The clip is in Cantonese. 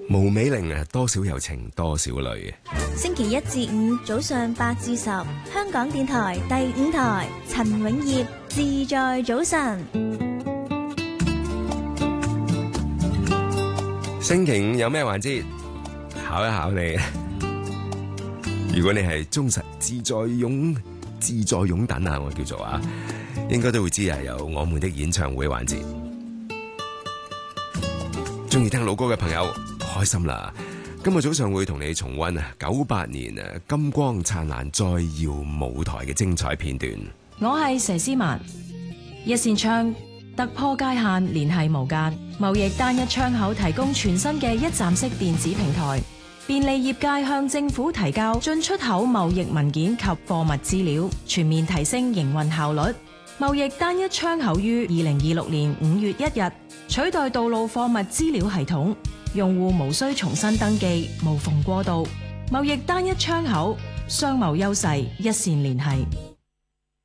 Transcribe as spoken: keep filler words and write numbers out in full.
毛美玲啊，多少有情多少淚。 星期一至五早上八至十，香港電台第五台，陳永業自在早晨。 星期五有咩環節？考一考你。如果你係忠實自在勇自在勇等啊，我叫做啊，應該都會知啊，有我們的演唱會環節。中意聽老歌嘅朋友開心啦！今日早上會同你重溫啊九八年啊金光燦爛再耀舞台嘅精彩片段。 我係佘詩曼，一線窗突破界限，聯繫無間，貿易單一窗口提供全新嘅一站式電子平台，便利業界向政府提交進出口貿易文件及貨物資料，全面提升營運效率。貿易單一窗口於二零二六年五月一日取代道路貨物資料系統，用戶無需重新登記，無縫過渡。貿易單一窗口，商貿優勢一線聯繫。